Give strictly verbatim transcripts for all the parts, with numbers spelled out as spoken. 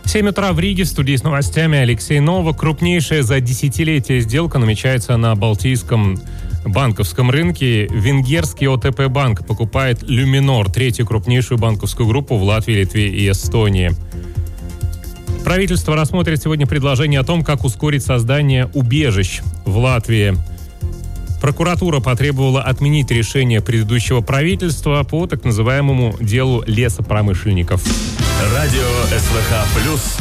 семь утра в Риге, в студии с новостями Алексей Новак. Крупнейшая за десятилетие сделка намечается на Балтийском банковском рынке. Венгерский о тэ пэ банк покупает Люминор, третью крупнейшую банковскую группу в Латвии, Литве и Эстонии. Правительство рассмотрит сегодня предложение о том, как ускорить создание убежищ в Латвии. Прокуратура потребовала отменить решение предыдущего правительства по так называемому делу лесопромышленников. Радио эс вэ ха плюс.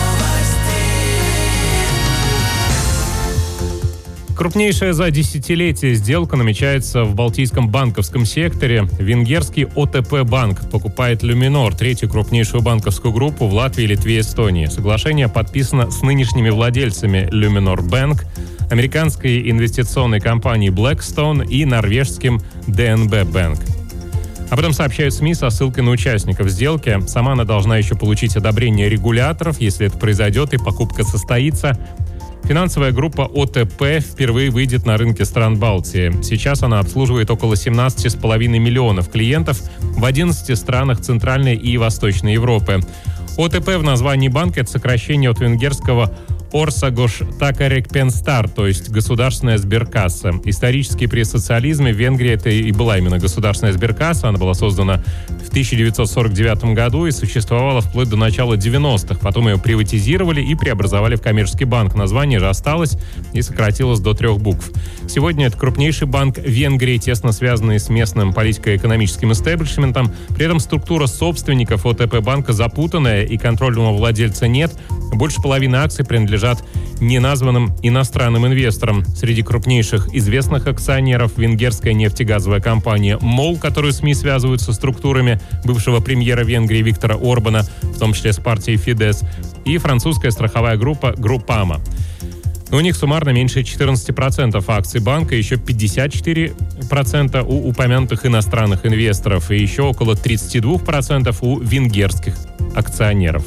Крупнейшая за десятилетие сделка намечается в Балтийском банковском секторе. Венгерский о тэ пэ банк покупает Люминор, третью крупнейшую банковскую группу в Латвии, Литве и Эстонии. Соглашение подписано с нынешними владельцами Люминор Банк, американской инвестиционной компанией Blackstone и норвежским дэ эн бэ Bank. Об этом сообщают СМИ со ссылкой на участников сделки. Сама она должна еще получить одобрение регуляторов. Если это произойдет и покупка состоится, финансовая группа о тэ пэ впервые выйдет на рынке стран Балтии. Сейчас она обслуживает около семнадцать с половиной миллионов клиентов в одиннадцати странах Центральной и Восточной Европы. о тэ пэ в названии банка — это сокращение от венгерского Орсагош Такарекпенстар, то есть государственная сберкасса. Исторически при социализме в Венгрии это и была именно государственная сберкасса. Она была создана в тысяча девятьсот сорок девятом году и существовала вплоть до начала девяностых. Потом ее приватизировали и преобразовали в коммерческий банк. Название же осталось и сократилось до трех букв. Сегодня это крупнейший банк Венгрии, тесно связанный с местным политико-экономическим истеблишментом. При этом структура собственников о тэ пэ банка запутанная и контрольного владельца нет. Больше половины акций принадлежат неназванным иностранным инвесторам. Среди крупнейших известных акционеров венгерская нефтегазовая компания МОЛ, которую СМИ связывают со структурами бывшего премьера Венгрии Виктора Орбана, в том числе с партией Фидес, и французская страховая группа Группама. У них суммарно меньше четырнадцати процентов акций банка, еще пятьдесят четыре процента у упомянутых иностранных инвесторов и еще около тридцать два процента у венгерских акционеров.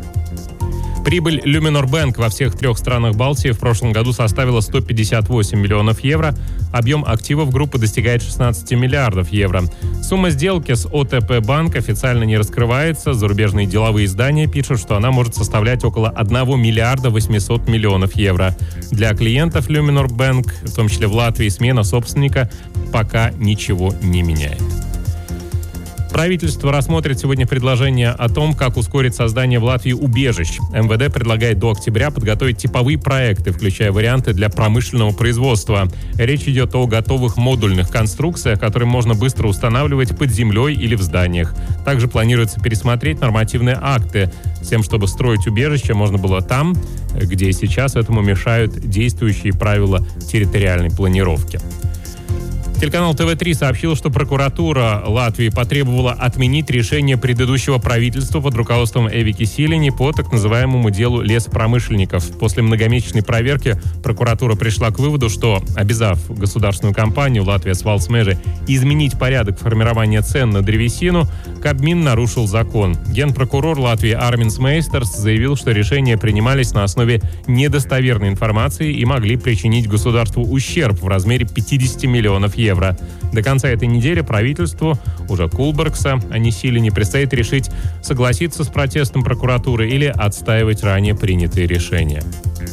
Прибыль Люминор Банк во всех трех странах Балтии в прошлом году составила сто пятьдесят восемь миллионов евро. Объем активов группы достигает шестнадцати миллиардов евро. Сумма сделки с о тэ пэ Банк официально не раскрывается. Зарубежные деловые издания пишут, что она может составлять около одного миллиарда восьмисот миллионов евро. Для клиентов Люминор Банк, в том числе в Латвии, смена собственника пока ничего не меняет. Правительство рассмотрит сегодня предложение о том, как ускорить создание в Латвии убежищ. эм вэ дэ предлагает до октября подготовить типовые проекты, включая варианты для промышленного производства. Речь идет о готовых модульных конструкциях, которые можно быстро устанавливать под землей или в зданиях. Также планируется пересмотреть нормативные акты, с тем, чтобы строить убежище можно было там, где сейчас этому мешают действующие правила территориальной планировки. Телеканал тэ вэ три сообщил, что прокуратура Латвии потребовала отменить решение предыдущего правительства под руководством Эвики Силини по так называемому делу лесопромышленников. После многомесячной проверки прокуратура пришла к выводу, что, обязав государственную компанию «Латвия Свалсмежи» изменить порядок формирования цен на древесину, Кабмин нарушил закон. Генпрокурор Латвии Арминс Мейстерс заявил, что решения принимались на основе недостоверной информации и могли причинить государству ущерб в размере пятидесяти миллионов евро. До конца этой недели правительству, уже Кулбергса, а не Силини, предстоит решить, согласиться с протестом прокуратуры или отстаивать ранее принятые решения.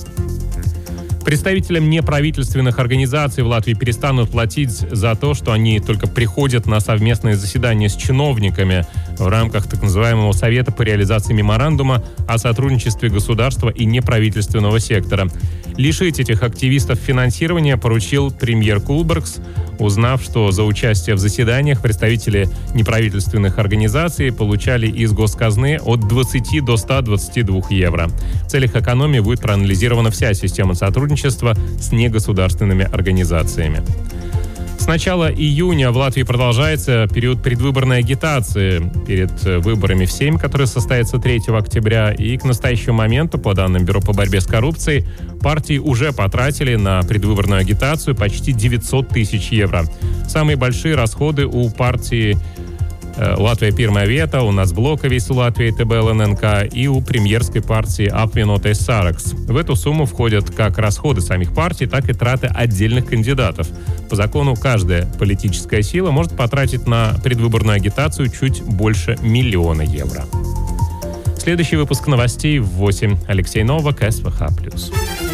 Представителям неправительственных организаций в Латвии перестанут платить за то, что они только приходят на совместные заседания с чиновниками в рамках так называемого Совета по реализации меморандума о сотрудничестве государства и неправительственного сектора. Лишить этих активистов финансирования поручил премьер Кулбергс, узнав, что за участие в заседаниях представители неправительственных организаций получали из госказны от двадцати до ста двадцати двух евро. В целях экономии будет проанализирована вся система сотрудничества с негосударственными организациями. С начала июня в Латвии продолжается период предвыборной агитации перед выборами в Сейм, которые состоятся третьего октября. И к настоящему моменту, по данным Бюро по борьбе с коррупцией, партии уже потратили на предвыборную агитацию почти девятьсот тысяч евро. Самые большие расходы у партии Латвия Пирмая Вета, у Нацблока Вису Латвии тэ бэ эл эн эн ка и у премьерской партии Апвиноtais Saraksts. В эту сумму входят как расходы самих партий, так и траты отдельных кандидатов. По закону каждая политическая сила может потратить на предвыборную агитацию чуть больше миллиона евро. Следующий выпуск новостей в восемь. Алексей Новак, СВХ+.